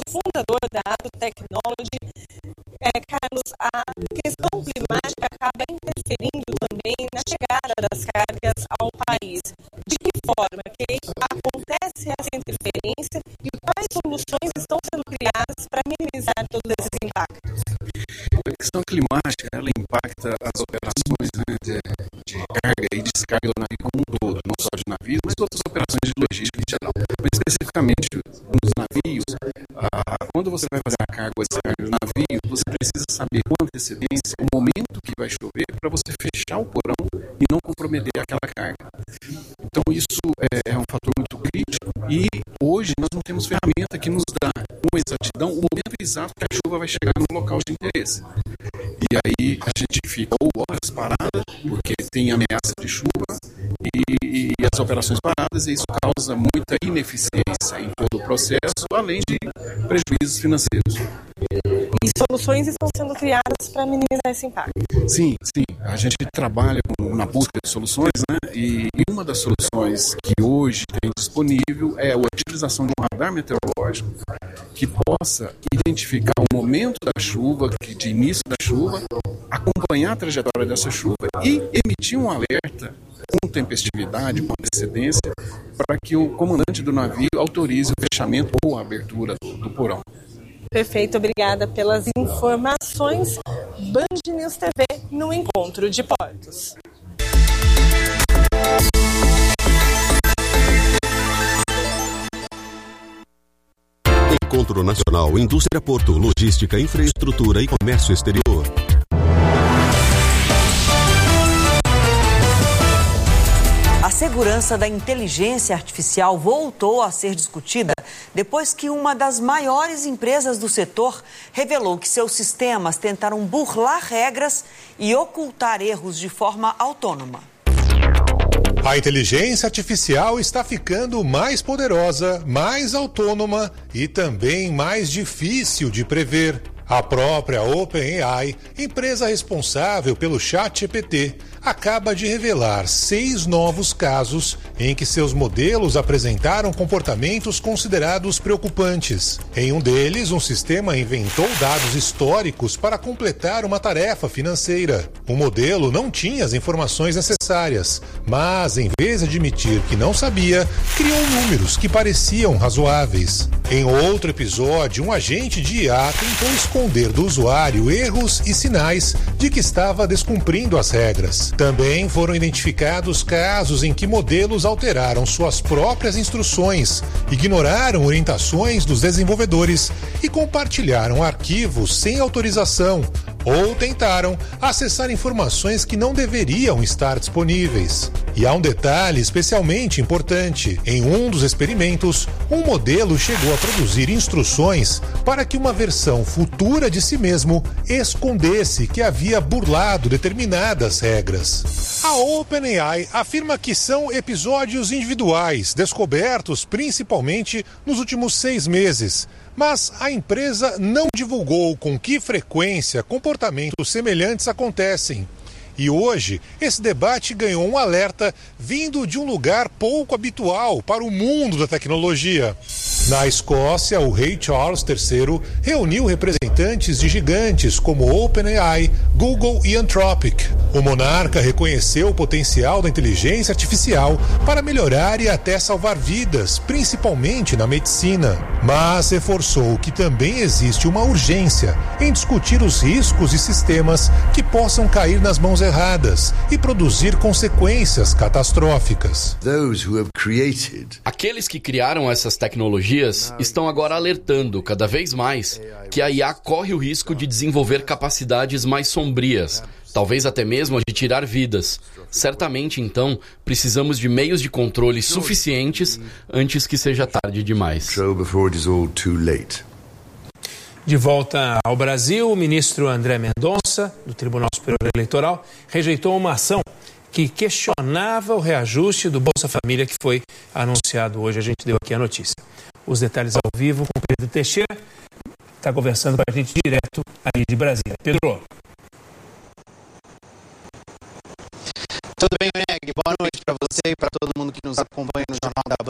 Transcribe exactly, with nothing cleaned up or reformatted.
fundador da AgroTechnology. É, Carlos, a questão climática acaba interferindo também na chegada das cargas ao país. De que forma que acontece essa interferência e quais soluções estão sendo criadas para minimizar todos esses impactos? A questão climática, ela impacta as operações, né, de, de carga e descarga do navio como um todo, não só de navios, mas outras operações de logística em geral. Mas especificamente nos navios, ah, quando você vai fazer a carga ou descarga do navio, você precisa saber com antecedência o momento que vai chover para você fechar o porão e não comprometer aquela carga. Então isso é, é um fator muito crítico e hoje nós não temos ferramenta que nos dá com exatidão o momento exato que a chuva vai chegar no local de interesse. E aí a gente fica ou horas parada, porque tem ameaça de chuva, e, e as operações paradas, e isso causa muita ineficiência em todo o processo, além de prejuízos financeiros. E soluções estão sendo criadas para minimizar esse impacto? Sim, sim. A gente trabalha com, na busca de soluções, né? E uma das soluções que hoje tem disponível é a utilização de um radar meteorológico que possa identificar o momento da chuva, de início da chuva, acompanhar a trajetória dessa chuva e emitir um alerta com tempestividade, com antecedência, para que o comandante do navio autorize o fechamento ou a abertura do, do porão. Perfeito, obrigada pelas informações. Band News T V no Encontro de Portos. Encontro Nacional Indústria Porto, Logística, Infraestrutura e Comércio Exterior. A segurança da inteligência artificial voltou a ser discutida depois que uma das maiores empresas do setor revelou que seus sistemas tentaram burlar regras e ocultar erros de forma autônoma. A inteligência artificial está ficando mais poderosa, mais autônoma e também mais difícil de prever. A própria OpenAI, empresa responsável pelo ChatGPT, acaba de revelar seis novos casos em que seus modelos apresentaram comportamentos considerados preocupantes. Em um deles, um sistema inventou dados históricos para completar uma tarefa financeira. O modelo não tinha as informações necessárias, mas, em vez de admitir que não sabia, criou números que pareciam razoáveis. Em outro episódio, um agente de I A tentou esconder do usuário erros e sinais de que estava descumprindo as regras. Também foram identificados casos em que modelos alteraram suas próprias instruções, ignoraram orientações dos desenvolvedores e compartilharam arquivos sem autorização ou tentaram acessar informações que não deveriam estar disponíveis. E há um detalhe especialmente importante. Em um dos experimentos, um modelo chegou a produzir instruções para que uma versão futura de si mesmo escondesse que havia burlado determinadas regras. A OpenAI afirma que são episódios individuais, descobertos principalmente nos últimos seis meses. Mas a empresa não divulgou com que frequência comportamentos semelhantes acontecem. E hoje, esse debate ganhou um alerta vindo de um lugar pouco habitual para o mundo da tecnologia. Na Escócia, o rei Charles terceiro reuniu representantes de gigantes como OpenAI, Google e Anthropic. O monarca reconheceu o potencial da inteligência artificial para melhorar e até salvar vidas, principalmente na medicina. Mas reforçou que também existe uma urgência em discutir os riscos de sistemas que possam cair nas mãos erradas e produzir consequências catastróficas. Aqueles que criaram essas tecnologias estão agora alertando cada vez mais que a I A corre o risco de desenvolver capacidades mais sombrias, talvez até mesmo a de tirar vidas. Certamente, então, precisamos de meios de controle suficientes antes que seja tarde demais. De volta ao Brasil, o ministro André Mendonça, do Tribunal Superior Eleitoral, rejeitou uma ação que questionava o reajuste do Bolsa Família que foi anunciado hoje. A gente deu aqui a notícia. Os detalhes ao vivo com o Pedro Teixeira, está conversando com a gente direto aí de Brasília. Pedro. Tudo bem, Neg? Boa noite para você e para todo mundo que nos acompanha no Jornal da